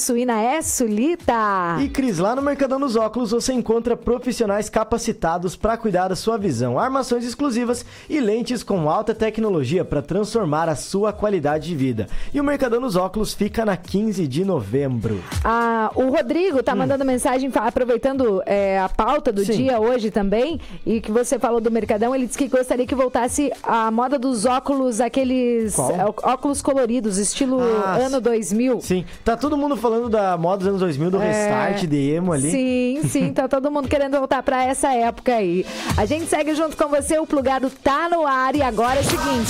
suína é Sulita. E Cris, lá no Mercadão dos Óculos você encontra profissionais capacitados para cuidar da sua visão, armações exclusivas e lentes com alta tecnologia para transformar a sua qualidade de vida. E o Mercadão dos Óculos fica na 15 de novembro. O Rodrigo tá mandando mensagem, aproveitando a pauta do dia hoje também, e que você falou do Mercadão, ele disse que gostaria que voltasse a moda dos óculos, aqueles óculos coloridos, estilo ano 2000. Sim, tá todo mundo falando da moda dos anos 2000, do Restart, de emo ali. Sim, tá todo mundo querendo voltar pra essa época aí. A gente segue junto com você, o Plugado tá no ar e agora é o seguinte...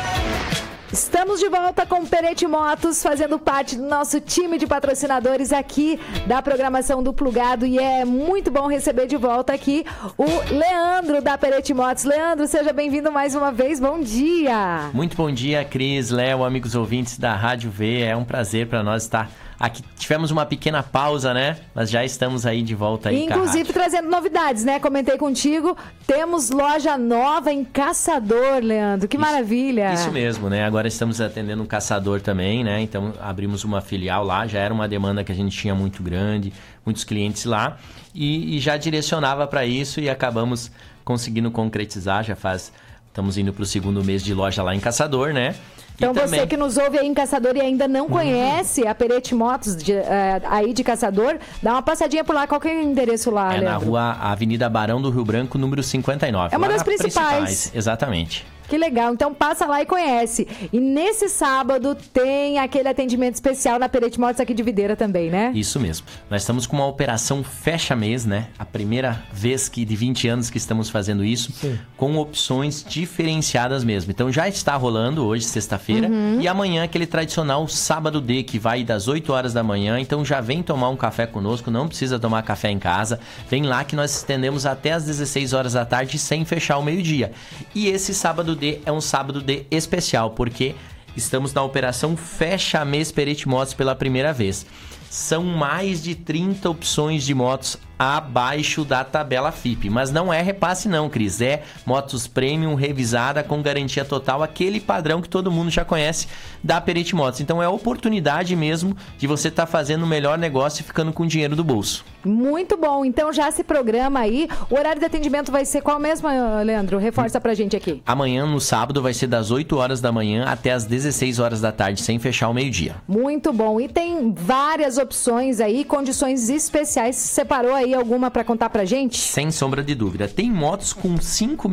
Estamos de volta com o Peretti Motos, fazendo parte do nosso time de patrocinadores aqui da programação do Plugado, e é muito bom receber de volta aqui o Leandro da Peretti Motos. Leandro, seja bem-vindo mais uma vez, bom dia! Muito bom dia, Cris, Léo, amigos ouvintes da Rádio V, é um prazer para nós estar aqui. Tivemos uma pequena pausa, né? Mas já estamos aí de volta aí. Inclusive trazendo novidades, né? Comentei contigo, temos loja nova em Caçador, Leandro. Que maravilha! Isso mesmo, né? Agora estamos atendendo um Caçador também, né? Então abrimos uma filial lá, já era uma demanda que a gente tinha muito grande, muitos clientes lá, e já direcionava para isso e acabamos conseguindo concretizar. Estamos indo para o 2º mês de loja lá em Caçador, né? Então você que nos ouve aí em Caçador e ainda não conhece a Peretti Motos aí de Caçador, dá uma passadinha por lá. Qual que é o endereço lá, Leandro? Na rua Avenida Barão do Rio Branco, número 59. É uma das principais. Exatamente. Que legal, então passa lá e conhece. E nesse sábado tem aquele atendimento especial na Peretti Motos aqui de Videira também, né? Isso mesmo. Nós estamos com uma operação fecha-mês, né? A primeira vez de 20 anos que estamos fazendo isso, com opções diferenciadas mesmo. Então já está rolando hoje, sexta-feira, e amanhã aquele tradicional sábado D, que vai das 8 horas da manhã. Então já vem tomar um café conosco, não precisa tomar café em casa. Vem lá que nós estendemos até as 16 horas da tarde sem fechar o meio-dia. E esse sábado D é um sábado D especial, porque estamos na operação Fecha Mês Peretti Motos pela primeira vez. São mais de 30 opções de motos abaixo da tabela FIPE, mas não é repasse não, Cris, é motos premium revisada com garantia total, aquele padrão que todo mundo já conhece da Peretti Motos. Então é a oportunidade mesmo de você estar fazendo o melhor negócio e ficando com dinheiro do bolso. Muito bom, então já se programa aí. O horário de atendimento vai ser qual mesmo, Leandro? Reforça pra gente aqui. Amanhã, no sábado, vai ser das 8 horas da manhã até as 16 horas da tarde, sem fechar o meio-dia. Muito bom, e tem várias opções aí, condições especiais. Separou aí alguma para contar pra gente? Sem sombra de dúvida. Tem motos com R$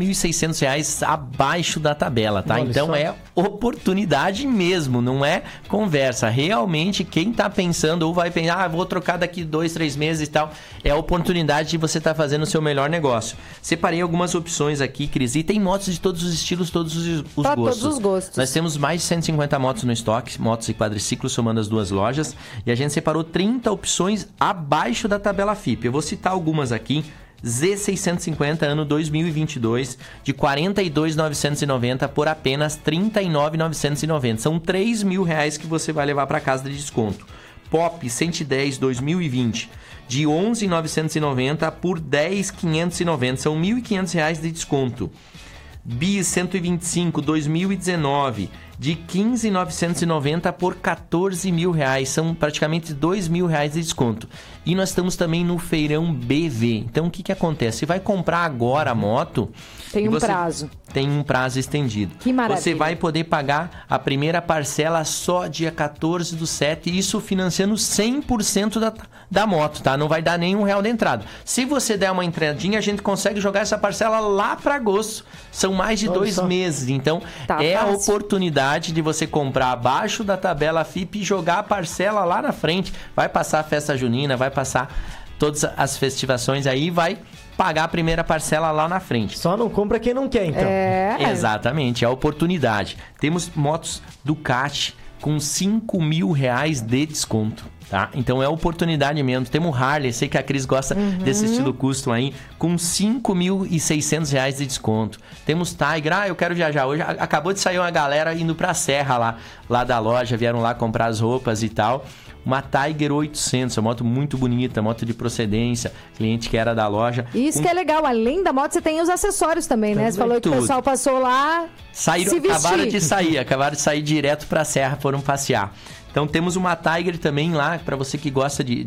5.600 abaixo da tabela, tá? Então é oportunidade mesmo, não é conversa. Realmente, quem tá pensando ou vai pensar, vou trocar daqui 2, 3 meses e tal, é a oportunidade de você estar fazendo o seu melhor negócio. Separei algumas opções aqui, Cris, e tem motos de todos os estilos, todos os gostos. Todos os gostos. Nós temos mais de 150 motos no estoque, motos e quadriciclos, somando as duas lojas, e a gente separou 30 opções abaixo da tabela FIPE. Eu vou citar algumas aqui. Z650 ano 2022 de R$ 42.990 por apenas R$ 39.990. São R$3.000 que você vai levar para casa de desconto. Pop 110 2020 de R$ 11.990 por R$ 10.590. São R$ 1.500 de desconto. Bis 125 2019 de R$ 15.990 por R$ 14.000. São praticamente R$ 2.000 de desconto. E nós estamos também no Feirão BV. Então, o que acontece? Você vai comprar agora a moto... Tem um prazo. Tem um prazo estendido. Que maravilha. Você vai poder pagar a primeira parcela só dia 14/7. Isso financiando 100% da moto, tá? Não vai dar nenhum real de entrada. Se você der uma entradinha, a gente consegue jogar essa parcela lá para agosto. São mais de 2 meses. Então, é a oportunidade de você comprar abaixo da tabela FIPE e jogar a parcela lá na frente. Vai passar a festa junina, vai passar todas as festivações aí, vai pagar a primeira parcela lá na frente. Só não compra quem não quer, então. Exatamente, é a oportunidade. Temos motos Ducati com R$ 5.000 de desconto, tá? Então é oportunidade mesmo. Temos Harley, sei que a Cris gosta desse estilo custom aí, com R$ 5.600 de desconto. Temos Tiger, eu quero viajar hoje. Acabou de sair uma galera indo pra Serra lá da loja, vieram lá comprar as roupas e tal. Uma Tiger 800, uma moto muito bonita, moto de procedência, cliente que era da loja. Isso que é legal, além da moto você tem os acessórios também, né? Você falou que o pessoal passou lá, acabaram de sair direto pra Serra, foram passear. Então temos uma Tiger também lá, para você que gosta de